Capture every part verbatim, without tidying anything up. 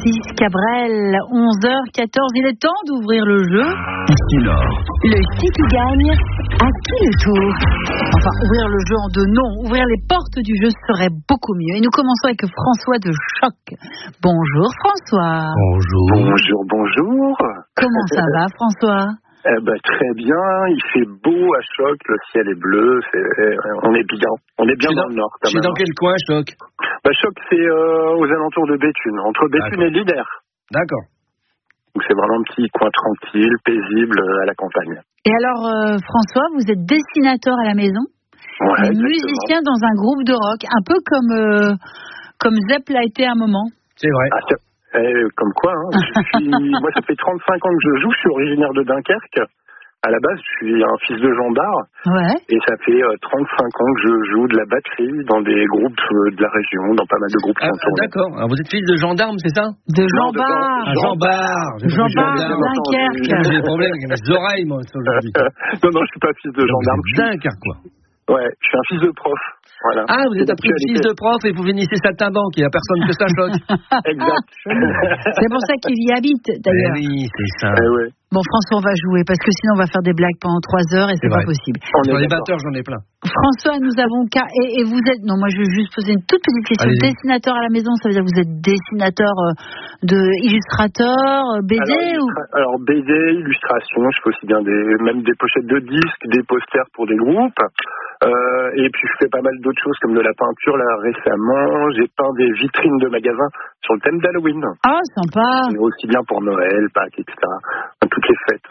Francis Cabrel, onze heures quatorze. Il est temps d'ouvrir le jeu. Ici Nord. Le qui qui gagne, à qui le tour? Enfin, ouvrir le jeu en deux noms. Ouvrir les portes du jeu serait beaucoup mieux. Et nous commençons avec François de Choc. Bonjour François. Bonjour. Bonjour, bonjour. Comment ça va François? Eh ben, très bien, il fait beau à Choc, le ciel est bleu, c'est, on est bien, on est bien dans, dans le nord quand C'est même. dans quel coin, Choc? Bah, Choc, c'est euh, aux alentours de Béthune, entre Béthune et Lider. D'accord. Donc c'est vraiment un petit coin tranquille, paisible euh, à la campagne. Et alors euh, François, vous êtes dessinateur à la maison, Ouais, et exactement. musicien dans un groupe de rock, un peu comme, euh, comme Zepp l'a été à un moment. C'est vrai. Ah, c'est- eh, comme quoi, hein, je suis, moi ça fait trente-cinq ans que je joue, je suis originaire de Dunkerque. À la base, je suis un fils de gendarme. Ouais. Et ça fait euh, trente-cinq ans que je joue de la batterie dans des groupes euh, de la région, dans pas mal de groupes qui Ah, sont tournés. d'accord. Alors, vous êtes fils de gendarme, c'est ça? De Non, Jean de- Bart. Ah, Jean Bart. J'ai Jean compris Bart de gendarme. Dunkerque. J'ai des problèmes avec mes oreilles, moi, aujourd'hui. non, non, je suis pas fils de gendarme. Vous Je êtes suis, Dunkerque, quoi. ouais, je suis un fils de prof. Voilà. Ah, vous êtes appris fils de prof et vous finissez saltimbanque. Il n'y a personne que ça, Choc. Exact. C'est pour ça qu'il y habite d'ailleurs. Eh oui, c'est ça. Eh ouais. Bon, François, on va jouer parce que sinon on va faire des blagues pendant trois heures et c'est C'est pas vrai. possible. On Sur est les d'accord. batteurs, j'en ai plein. François, nous avons qu'à. Et, et vous êtes. Non, moi je vais juste poser une toute petite question. Allez-y. Dessinateur à la maison, ça veut dire que vous êtes dessinateur euh, de illustrateur, euh, B D alors, ou. illustra- alors B D, illustration, je fais aussi bien des, même des pochettes de disques, des posters pour des groupes. Euh, et puis je fais pas mal d'autres choses comme de la peinture. Là récemment, j'ai peint des vitrines de magasins sur le thème d'Halloween. Ah, sympa. Et aussi bien pour Noël, Pâques, et cetera. Enfin, toutes les fêtes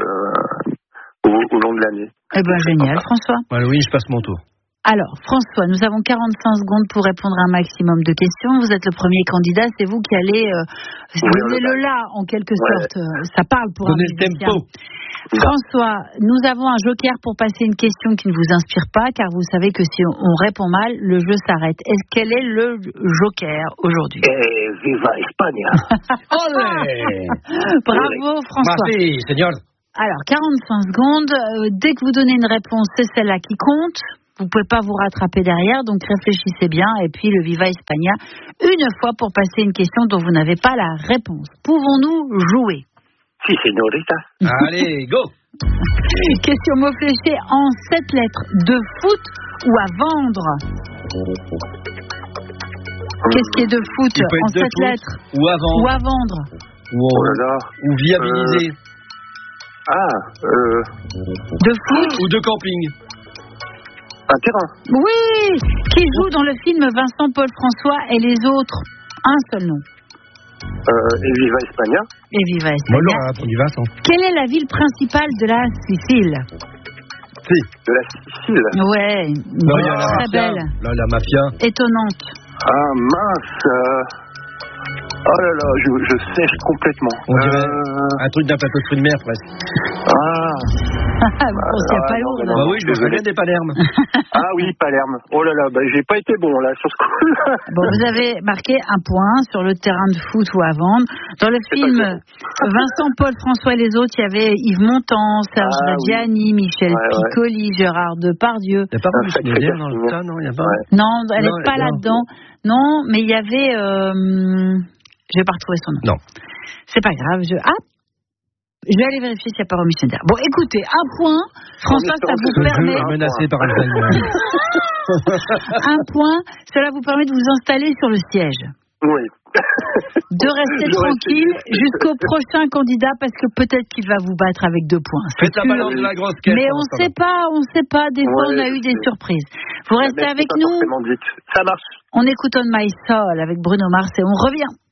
euh, au, au long de l'année. Eh ben génial, François. Voilà, oui, je passe mon tour. Alors, François, nous avons quarante-cinq secondes pour répondre à un maximum de questions. Vous êtes le premier candidat, c'est vous qui allez euh, donner le le là, en quelque Ouais. sorte. Euh, Ça parle pour Donnez un le musicien. tempo. François, nous avons un joker pour passer une question qui ne vous inspire pas, car vous savez que si on répond mal, le jeu s'arrête. Est-ce quel est le joker aujourd'hui? Eh, viva España. Olé! Bravo, François. Merci, señor. Alors, quarante-cinq secondes. Euh, dès que vous donnez une réponse, c'est celle-là qui compte. Vous ne pouvez pas vous rattraper derrière, donc réfléchissez bien. Et puis, le Viva España, une fois pour passer une question dont vous n'avez pas la réponse. Pouvons-nous jouer? Si, señorita. Allez, go! Question mot fléché en sept lettres. De foot ou à vendre? Qu'est-ce qui est de foot Il peut en être de sept foot, lettres? Ou avant. Ou à vendre? Ou, Oh là là. ou viabiliser. Ah, euh, De foot? Ou de camping. un terrain. Oui! Qui joue dans le film Vincent Paul François et les autres? Un seul nom. Euh, et Viva España. Et Viva Moi, España. j'aurais répondu Vincent. Quelle est la ville principale de la Sicile? Si. De la Sicile. Ouais, une Non, il y ville a la très mafia. belle, Là, la mafia. étonnante. Ah, mince. euh, Oh là là, je, je sèche complètement. On dirait Euh, un truc d'un plateau de fruits de mer, presque. Ah, Vous pensez ah, pas non, lourd, mais là. non. Bah oui, je me désolé. souviens des Palermes. ah oui, Palerme. Oh là là, bah, j'ai pas été bon là sur ce coup-là. Bon, vous avez marqué un point sur le terrain de foot ou à vendre. Dans le C'est film pas Vincent, Paul, François et les autres, il y avait Yves Montand, Serge Ah, Reggiani, Michel Ouais, ouais. Piccoli, Gérard Depardieu. Il n'y a pas Un Maurice sacré Mézières dans le casting. tas, non? Il n'y a pas. Ouais. Non, elle Non, n'est pas non. là-dedans. Non, mais il y avait... Euh... Je vais pas retrouver son nom. Non. C'est pas grave. Je... Ah, je vais aller vérifier s'il n'y a pas Romy Schneider. Bon, écoutez, un point. François, ça vous Je permet... veux menacé par Alzheimer. Un point. Cela vous permet de vous installer sur le siège. Oui. De rester J'aurais tranquille essayé. jusqu'au prochain candidat parce que peut-être qu'il va vous battre avec deux points. c'est Faites la sûr. balance de la grosse caisse. Mais pendant on ce sait pas, on sait pas. Des fois, Ouais, on a eu je des sais. surprises. Vous restez Mais c'est avec pas nous. forcément dit. Ça marche. On écoute On My Soul avec Bruno Mars et on revient.